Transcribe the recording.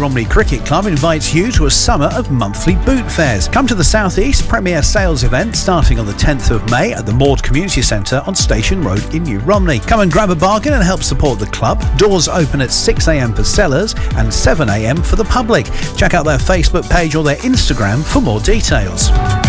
Romney Cricket Club invites you to a summer of monthly boot fairs. Come to the South East Premier Sales event starting on the 10th of May at the Maud Community Centre on Station Road in New Romney. Come and grab a bargain and help support the club. Doors open at 6 a.m. for sellers and 7 a.m. for the public. Check out their Facebook page or their Instagram for more details.